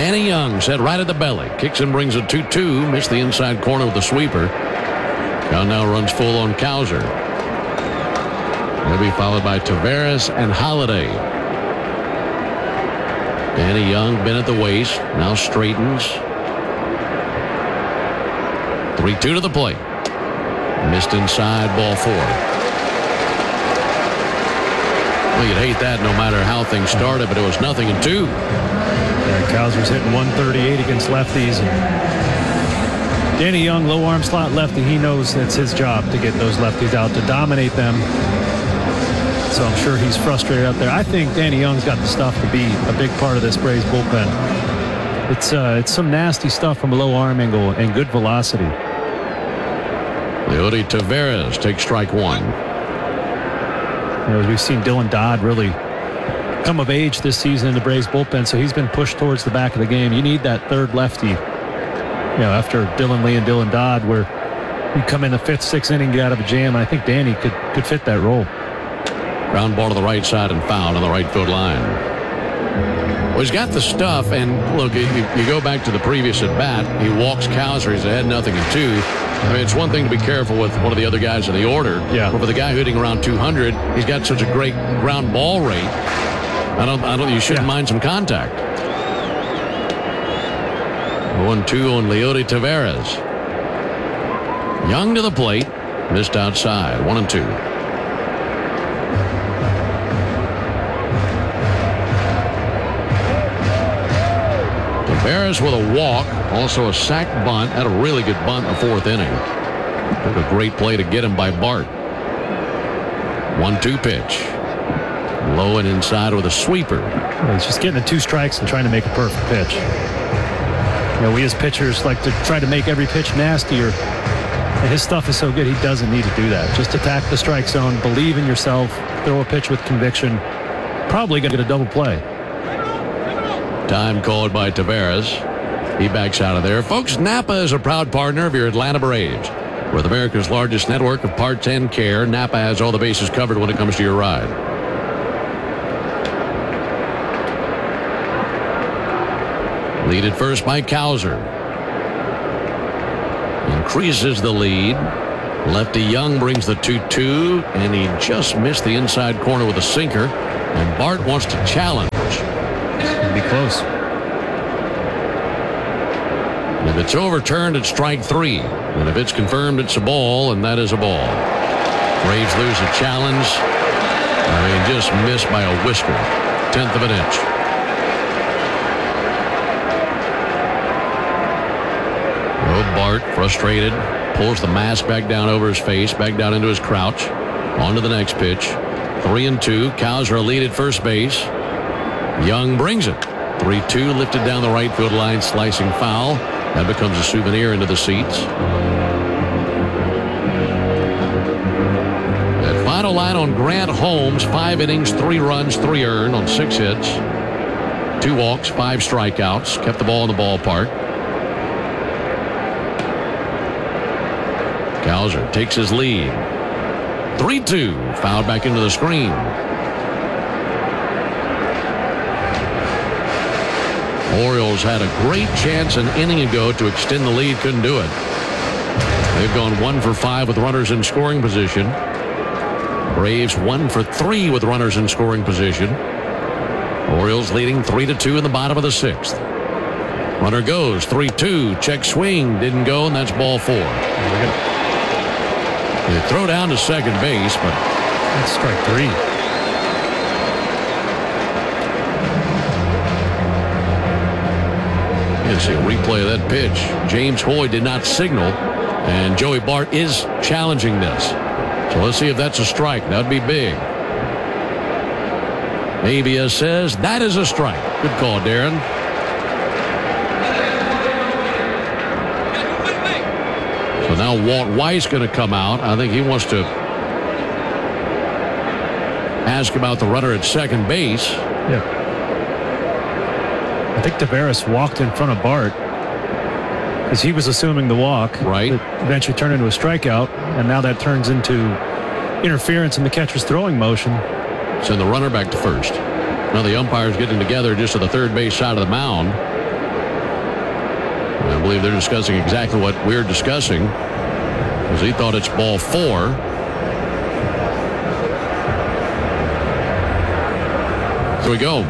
Danny Young set right at the belly. Kicks and brings a 2-2. Missed the inside corner with the sweeper. Count now runs full on Cowser. He'll be followed by Taveras and Holiday. Danny Young been at the waist. Now straightens. 3-2 to the plate. Missed inside, ball 4. Well, you'd hate that no matter how things started, but it was 0-2. Yeah, Cowser's hitting 138 against lefties. And Danny Young, low arm slot lefty, he knows it's his job to get those lefties out, to dominate them. So I'm sure he's frustrated out there. I think Danny Young's got the stuff to be a big part of this Braves bullpen. It's some nasty stuff from a low arm angle and good velocity. Leody Taveras takes strike 1. As we've seen Dylan Dodd really come of age this season in the Braves bullpen, so he's been pushed towards the back of the game. You need that third lefty, after Dylan Lee and Dylan Dodd, where you come in the 5th, 6th inning, get out of a jam. I think Danny could fit that role. Ground ball to the right side and fouled on the right field line. Well, he's got the stuff, and look, you go back to the previous at bat. He walks Cowser. He's ahead 0-2. I mean, it's one thing to be careful with one of the other guys in the order. Yeah. But for the guy hitting around 200, he's got such a great ground ball rate. I don't. You shouldn't mind some contact. 1-2 on Leody Taveras. Young to the plate, missed outside. 1-2. Taveras with a walk, also a sac bunt. Had a really good bunt in the 4th inning. Took a great play to get him by Bart. 1-2 pitch. Low and inside with a sweeper. He's just getting the 2 strikes and trying to make a perfect pitch. We as pitchers like to try to make every pitch nastier. And his stuff is so good, he doesn't need to do that. Just attack the strike zone, believe in yourself, throw a pitch with conviction. Probably going to get a double play. Time called by Taveras. He backs out of there. Folks, Napa is a proud partner of your Atlanta Braves. With America's largest network of parts and care, Napa has all the bases covered when it comes to your ride. Lead at first by Cowser. Increases the lead. Lefty Young brings the 2-2, and he just missed the inside corner with a sinker. And Bart wants to challenge. Be close. And if it's overturned, it's strike 3. And if it's confirmed, it's a ball, and that is a ball. Braves lose a challenge. Just missed by a whisker. 1/10 of an inch. Bart, frustrated, pulls the mask back down over his face, back down into his crouch. On to the next pitch. 3-2. Cowser lead at first base. Young brings it. 3-2 lifted down the right field line, slicing foul. That becomes a souvenir into the seats. That final line on Grant Holmes, 5 innings, 3 runs, 3 earned on 6 hits. 2 walks, 5 strikeouts. Kept the ball in the ballpark. Cowser takes his lead. 3-2. Fouled back into the screen. Orioles had a great chance an inning ago to extend the lead. Couldn't do it. They've gone 1 for 5 with runners in scoring position. Braves 1 for 3 with runners in scoring position. Orioles leading 3-2 in the bottom of the 6th. Runner goes. 3-2. Check swing. Didn't go, and that's ball 4. They throw down to second base, but that's strike 3. You see a replay of that pitch. James Hoy did not signal, and Joey Bart is challenging this. So let's see if that's a strike. That would be big. ABS says that is a strike. Good call, Darren. So now Walt Weiss going to come out. I think he wants to ask about the runner at second base. Yeah. I think Taveras walked in front of Bart because he was assuming the walk. Right. That eventually turned into a strikeout, and now that turns into interference in the catcher's throwing motion. Send the runner back to first. Now the umpires getting together just to the third base side of the mound. believe they're discussing exactly what we're discussing, because he thought it's ball 4. Here we go.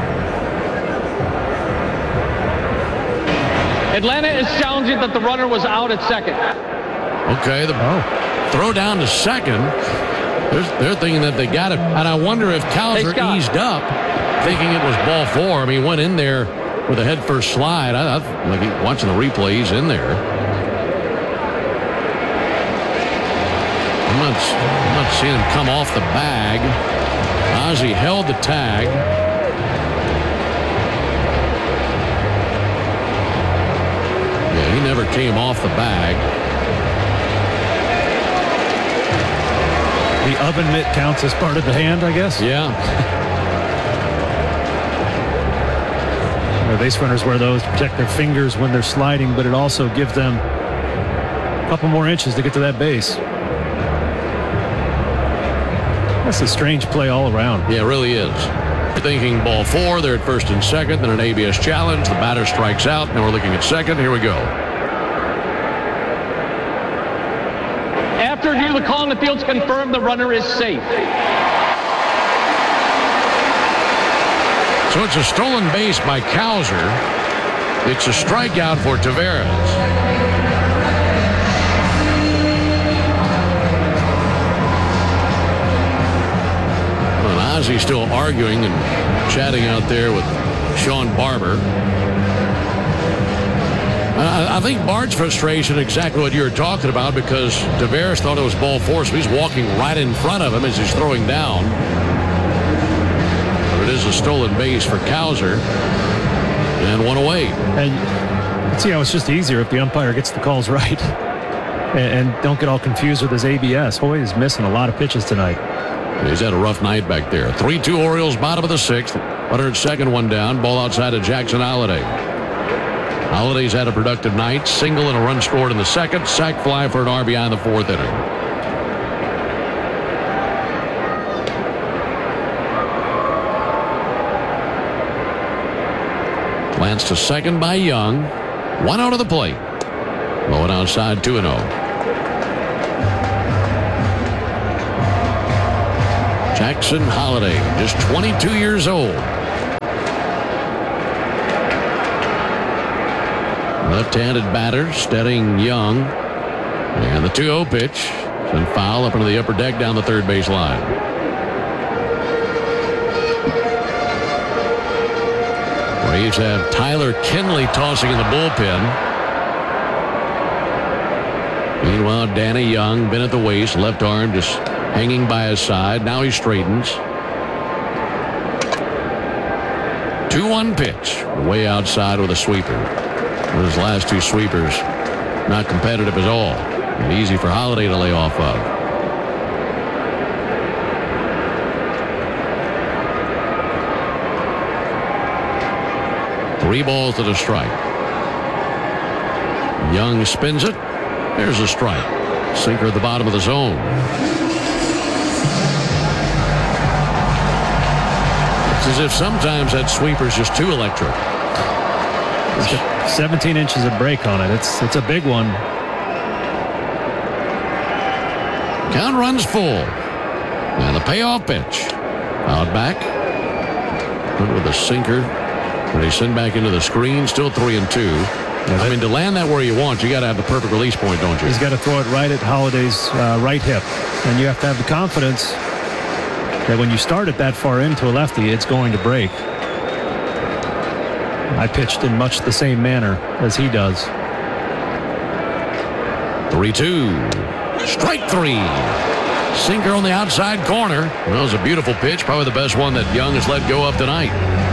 Atlanta is challenging that the runner was out at second. Okay, the throw down to second. They're thinking that they got it. And I wonder if Cowser eased up, thinking it was ball 4. I mean, he went in there with a head-first slide. Like watching the replay, he's in there. I'm not seeing him come off the bag. Ozzie held the tag. Yeah, he never came off the bag. The oven mitt counts as part of the hand, I guess? Yeah. Base runners wear those to protect their fingers when they're sliding, but it also gives them a couple more inches to get to that base. That's a strange play all around. Yeah, it really is. Thinking ball 4, they're at first and second, then an ABS challenge. The batter strikes out. Now we're looking at second. Here we go. After review, the call in the field's confirmed the runner is safe. So it's a stolen base by Cowser. It's a strikeout for Taveras. Well, Ozzie's still arguing and chatting out there with Sean Barber. I think Bart's frustration exactly what you were talking about, because Taveras thought it was ball 4, so he's walking right in front of him as he's throwing down. But it is a stolen base for Cowser, and one away. And see how it's just easier if the umpire gets the calls right, and don't get all confused with his ABS. Hoy is missing a lot of pitches tonight. He's had a rough night back there. 3-2 Orioles, bottom of the 6th. Runner at second, one down. Ball outside of Jackson Holliday. Holliday's had a productive night. Single and a run scored in the second. Sac fly for an RBI in the 4th inning. Glance to second by Young. 1 out of the plate. Low and outside, 2-0. Jackson Holliday, just 22 years old. Left-handed batter, steadying Young. And the 2-0 pitch. Then foul up into the upper deck down the third base line. Braves have Tyler Kinley tossing in the bullpen. Meanwhile, Danny Young, been at the waist, left arm just hanging by his side. Now he straightens. 2-1 pitch. Way outside with a sweeper. Those last 2 sweepers not competitive at all. And easy for Holliday to lay off of. Three balls to the strike. Young spins it. There's a strike. Sinker at the bottom of the zone. It's as if sometimes that sweeper's just too electric. 17 inches of break on it. It's a big one. Count runs full. And the payoff pitch. Out back. With a sinker. They send back into the screen. Still 3-2. I mean, to land that where you want, you got to have the perfect release point, don't you? He's got to throw it right at Holliday's right hip. And you have to have the confidence that when you start it that far into a lefty, it's going to break. I pitched in much the same manner as he does. 3-2. Strike 3. Sinker on the outside corner. Well, it was a beautiful pitch. Probably the best one that Young has let go of tonight.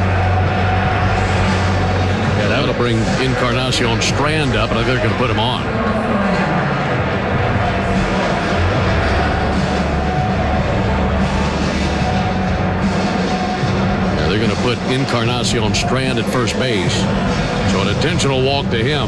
Yeah, that'll bring Encarnacion Strand up, and I think they're going to put him on. They're going to put Encarnacion Strand at first base. So an intentional walk to him.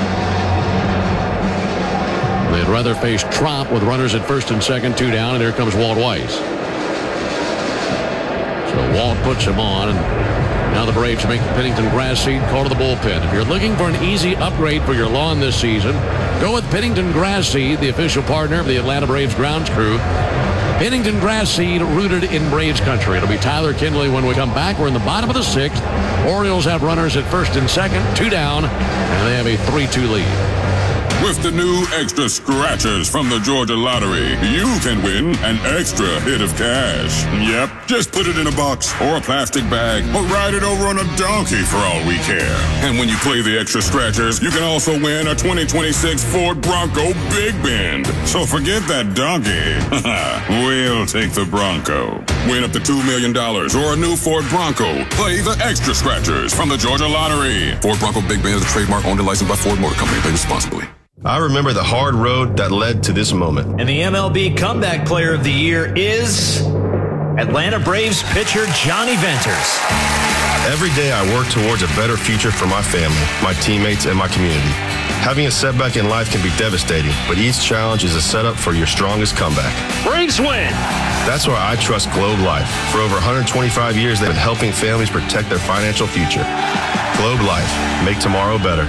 They'd rather face Trop with runners at first and second, 2 down, and here comes Walt Weiss. So Walt puts him on, and Now the Braves make the Pennington grass seed call to the bullpen. If you're looking for an easy upgrade for your lawn this season, go with Pennington grass seed, the official partner of the Atlanta Braves grounds crew. Pennington grass seed rooted in Braves country. It'll be Tyler Kinley when we come back. We're in the bottom of the 6th. Orioles have runners at first and second, 2 down, and they have a 3-2 lead. With the new extra scratchers from the Georgia Lottery, you can win an extra hit of cash. Yep, just put it in a box or a plastic bag or ride it over on a donkey for all we care. And when you play the extra scratchers, you can also win a 2026 Ford Bronco Big Bend. So forget that donkey. We'll take the Bronco. Win up to $2 million or a new Ford Bronco. Play the extra scratchers from the Georgia Lottery. Ford Bronco Big Bend is a trademark owned and licensed by Ford Motor Company. Play responsibly. I remember the hard road that led to this moment. And the MLB Comeback Player of the Year is Atlanta Braves pitcher Johnny Venters. Every day I work towards a better future for my family, my teammates, and my community. Having a setback in life can be devastating, but each challenge is a setup for your strongest comeback. Braves win! That's why I trust Globe Life. For over 125 years, they've been helping families protect their financial future. Globe Life. Make tomorrow better.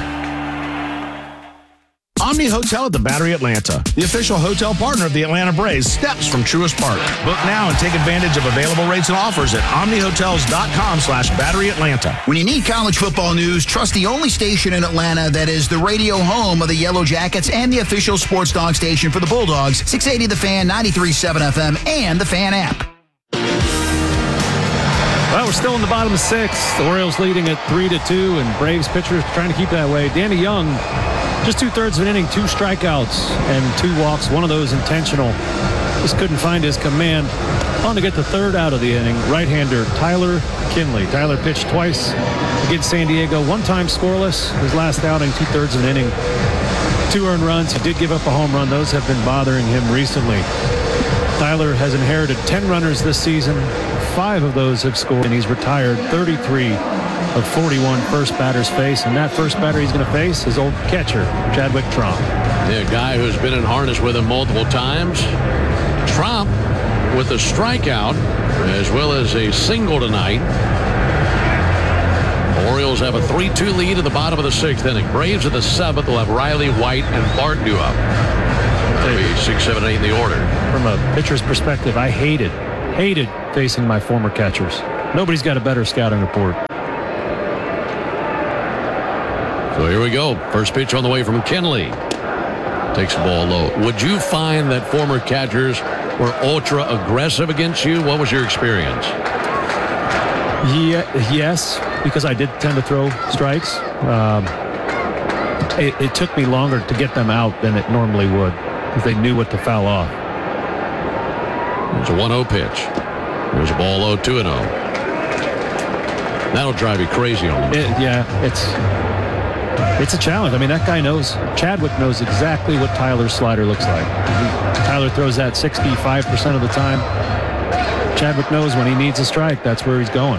Omni Hotel at the Battery Atlanta, the official hotel partner of the Atlanta Braves, steps from Truist Park. Book now and take advantage of available rates and offers at omnihotels.com/Battery Atlanta. When you need college football news, trust the only station in Atlanta that is the radio home of the Yellow Jackets and the official sports dog station for the Bulldogs, 680 The Fan, 93.7 FM, and the Fan app. Well, we're still in the bottom of 6th. The Orioles leading at 3-2, and Braves pitchers trying to keep that way. Danny Young, just 2/3 of an inning, 2 strikeouts and 2 walks, one of those intentional. Just couldn't find his command. On to get the 3rd out of the inning, right-hander Tyler Kinley. Tyler pitched twice against San Diego, 1 time scoreless. His last outing, 2/3 of an inning, 2 earned runs. He did give up a home run. Those have been bothering him recently. Tyler has inherited 10 runners this season. 5 of those have scored, and he's retired 33 of 41 first batters face. And that first batter he's going to face is old catcher Chadwick Tromp. The guy who's been in harness with him multiple times. Tromp with a strikeout as well as a single tonight. Orioles have a 3-2 lead at the bottom of the 6th inning. Braves at the 7th will have Riley, White, and Bart due up. That'll be 6, 7, 8 in the order. From a pitcher's perspective, I hated facing my former catchers. Nobody's got a better scouting report. So here we go. First pitch on the way from Kinley. Takes the ball low. Would you find that former catchers were ultra aggressive against you? What was your experience? Yes, because I did tend to throw strikes. It took me longer to get them out than it normally would because they knew what to foul off. There's a 1-0 pitch. There's a ball low, 2-0. That'll drive you crazy on them. It's a challenge. I mean, that guy knows, Chadwick knows exactly what Tyler's slider looks like. Tyler throws that 65% of the time. Chadwick knows when he needs a strike, that's where he's going.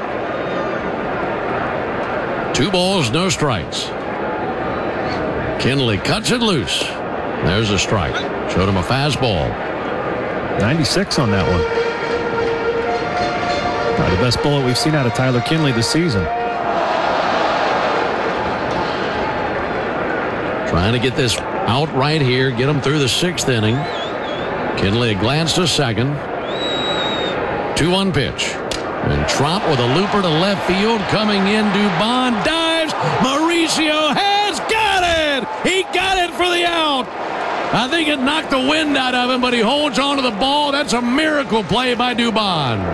2 balls, no strikes. Kinley cuts it loose. There's a strike. Showed him a fastball. 96 on that one. Probably the best bullet we've seen out of Tyler Kinley this season. Trying to get this out right here, get him through the 6th inning. Kinley a glance to second. 2-1 pitch. And Tromp with a looper to left field. Coming in, Dubon dives. Mauricio has got it! He got it for the out. I think it knocked the wind out of him, but he holds on to the ball. That's a miracle play by Dubon.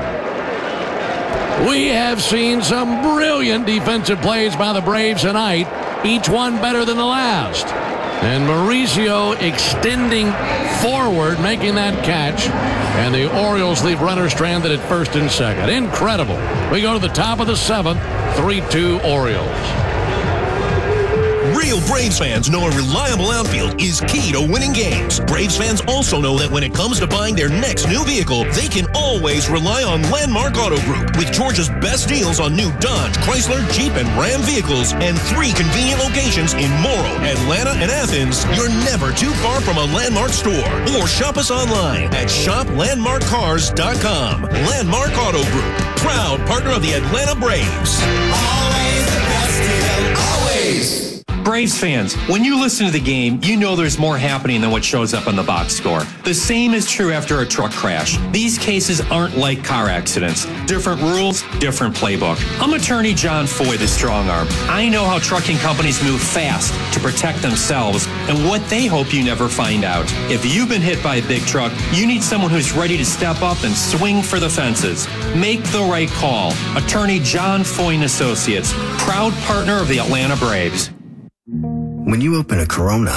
We have seen some brilliant defensive plays by the Braves tonight, each one better than the last. And Mauricio extending forward, making that catch. And the Orioles leave runners stranded at first and second. Incredible. We go to the top of the 7th, 3-2 Orioles. Real Braves fans know a reliable outfield is key to winning games. Braves fans also know that when it comes to buying their next new vehicle, they can always rely on Landmark Auto Group. With Georgia's best deals on new Dodge, Chrysler, Jeep, and Ram vehicles, and 3 convenient locations in Morrow, Atlanta, and Athens, you're never too far from a Landmark store. Or shop us online at shoplandmarkcars.com. Landmark Auto Group, proud partner of the Atlanta Braves. Always the best deal, always. Braves fans, when you listen to the game, you know there's more happening than what shows up on the box score. The same is true after a truck crash. These cases aren't like car accidents. Different rules, different playbook. I'm attorney John Foy, the strong arm. I know how trucking companies move fast to protect themselves and what they hope you never find out. If you've been hit by a big truck, you need someone who's ready to step up and swing for the fences. Make the right call. Attorney John Foy and Associates, proud partner of the Atlanta Braves. When you open a Corona,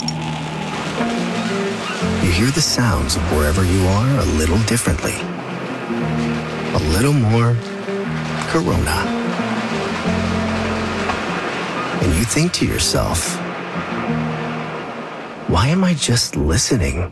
you hear the sounds of wherever you are a little differently. A little more Corona. And you think to yourself, why am I just listening?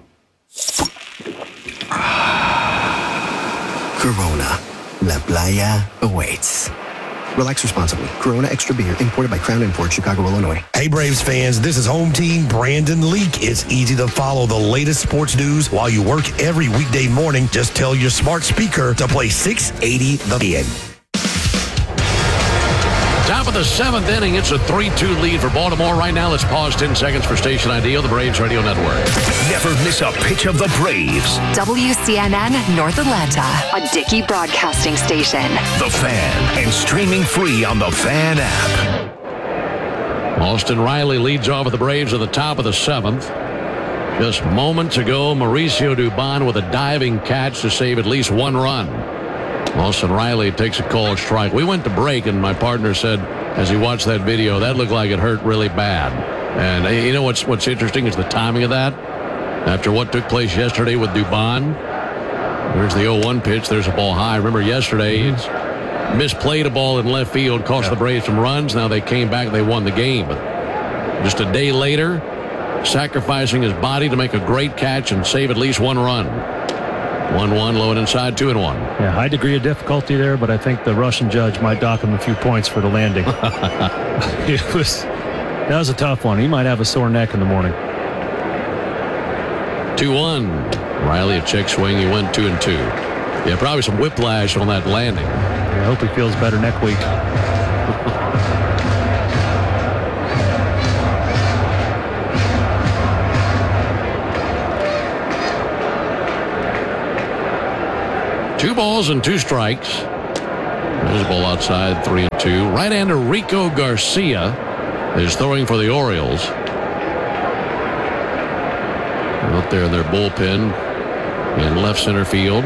Corona, La Playa awaits. Relax responsibly. Corona Extra Beer, imported by Crown Imports, Chicago, Illinois. Hey, Braves fans, this is home team Brandon Leak. It's easy to follow the latest sports news while you work every weekday morning. Just tell your smart speaker to play 680 The Fan. Top of the 7th inning, it's a 3-2 lead for Baltimore. Right now, let's pause 10 seconds for Station ID on the Braves Radio Network. Never miss a pitch of the Braves. WCNN North Atlanta, a Dickey broadcasting station. The Fan, and streaming free on the Fan app. Austin Riley leads off with the Braves at the top of the 7th. Just moments ago, Mauricio Dubon with a diving catch to save at least 1 run. Austin Riley takes a called strike. We went to break, and my partner said, as he watched that video, that looked like it hurt really bad. And you know what's interesting is the timing of that. After what took place yesterday with Dubon, there's the 0-1 pitch. There's a ball high. Remember yesterday, it's misplayed a ball in left field, cost the Braves some runs. Now they came back, they won the game. But just a day later, sacrificing his body to make a great catch and save at least 1 run. 1-1, low and inside, 2-1. Yeah, high degree of difficulty there, but I think the Russian judge might dock him a few points for the landing. That was a tough one. He might have a sore neck in the morning. 2-1. Riley a check swing. He went 2-2. Yeah, probably some whiplash on that landing. I hope he feels better next week. Two balls and 2 strikes. There's a ball outside, 3-2. Right-hander Rico Garcia is throwing for the Orioles. Out there in their bullpen in left center field.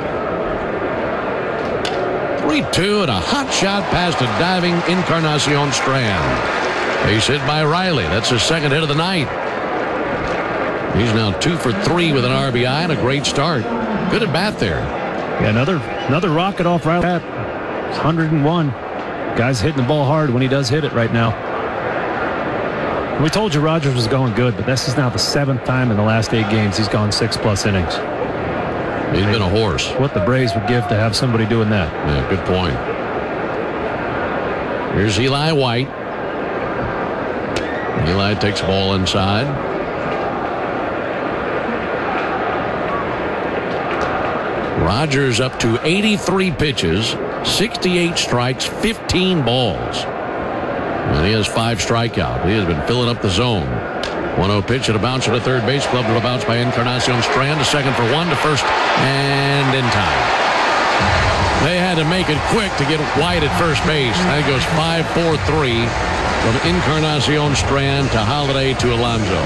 3-2 and a hot shot past a diving Encarnacion Strand. Base hit by Riley. That's his 2nd hit of the night. He's now 2 for 3 with an RBI and a great start. Good at bat there. Yeah, another rocket off right at 101. Guy's hitting the ball hard when he does hit it right now. We told you Rogers was going good, but this is now the 7th time in the last 8 games he's gone 6+ innings. He's been a horse. What the Braves would give to have somebody doing that. Yeah, good point. Here's Eli White. Eli takes the ball inside. Rogers up to 83 pitches, 68 strikes, 15 balls. And he has 5 strikeouts. He has been filling up the zone. 1-0 pitch at a bounce at a third base. Clubbed to a bounce by Encarnacion Strand. To second for 1 to first and in time. They had to make it quick to get White at first base. Now he goes 5-4-3 from Encarnacion Strand to Holiday to Alonso.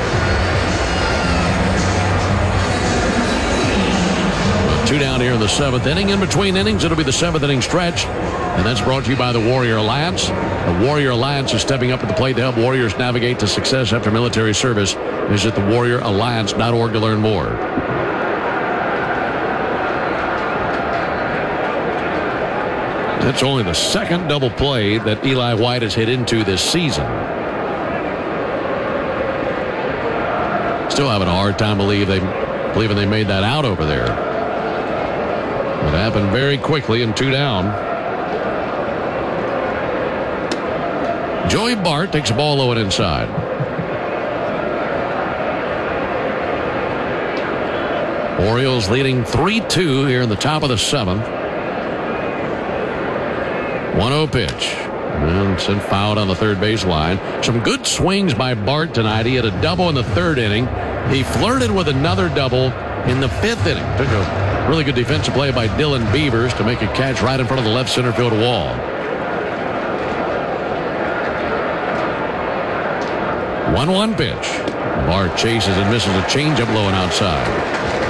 2 down here in the 7th inning. In between innings, it'll be the 7th inning stretch. And that's brought to you by the Warrior Alliance. The Warrior Alliance is stepping up at the plate to help Warriors navigate to success after military service. Visit thewarrioralliance.org to learn more. That's only the 2nd double play that Eli White has hit into this season. Still having a hard time believing they made that out over there. It happened very quickly and 2 down. Joey Bart takes a ball low and inside. Orioles leading 3-2 here in the top of the 7th. 1-0 pitch. And sent fouled on the third base line. Some good swings by Bart tonight. He had a double in the 3rd inning. He flirted with another double in the 5th inning. Took a really good defensive play by Dylan Beavers to make a catch right in front of the left center field wall. 1-1 pitch. Bart chases and misses a changeup low and outside.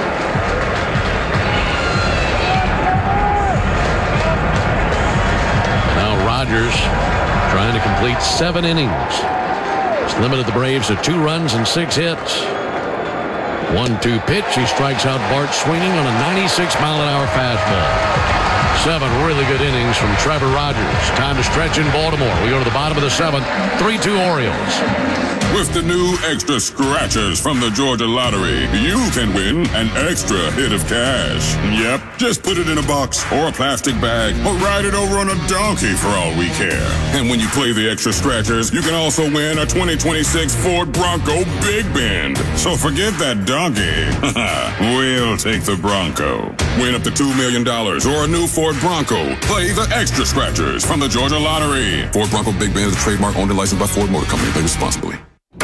Rogers trying to complete 7 innings. It's limited the Braves to 2 runs and 6 hits. 1-2 pitch. He strikes out Bart swinging on a 96-mile-an-hour fastball. 7 really good innings from Trevor Rogers. Time to stretch in Baltimore. We go to the bottom of the 7th. 3-2 Orioles. With the new extra scratchers from the Georgia Lottery, you can win an extra hit of cash. Yep, just put it in a box or a plastic bag or ride it over on a donkey for all we care. And when you play the extra scratchers, you can also win a 2026 Ford Bronco Big Bend. So forget that donkey. We'll take the Bronco. Win up to $2 million or a new Ford Bronco. Play the extra scratchers from the Georgia Lottery. Ford Bronco Big Bend is a trademark owned and licensed by Ford Motor Company. Play responsibly.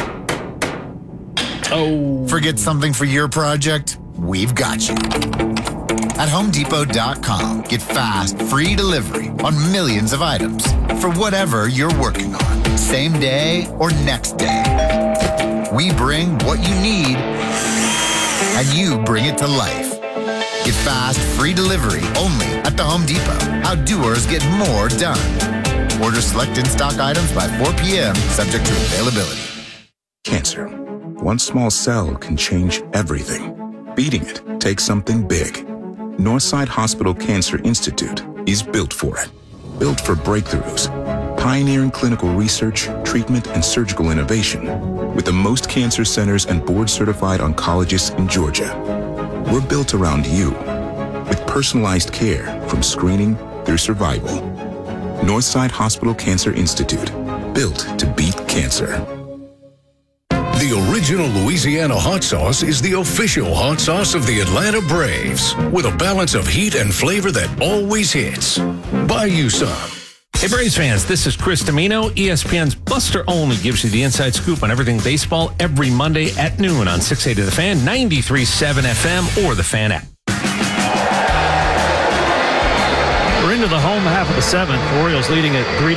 Oh. Forget something for your project? We've got you. At HomeDepot.com, get fast, free delivery on millions of items for whatever you're working on, same day or next day. We bring what you need, and you bring it to life. Get fast, free delivery only at the Home Depot. How doers get more done. Order select in-stock items by 4 p.m., subject to availability. Cancer. One small cell can change everything. Beating it takes something big. Northside Hospital Cancer Institute is built for it. Built for breakthroughs. Pioneering clinical research, treatment, and surgical innovation. With the most cancer centers and board-certified oncologists in Georgia. We're built around you. With personalized care from screening through survival. Northside Hospital Cancer Institute. Built to beat cancer. The original Louisiana hot sauce is the official hot sauce of the Atlanta Braves, with a balance of heat and flavor that always hits. Buy you some. Hey Braves fans, this is Chris Domino. ESPN's Buster Olney gives you the inside scoop on everything baseball every Monday at noon on 680 The Fan, 93.7 FM, or the Fan app. We're into the home half of the 7th. Orioles leading at 3-2.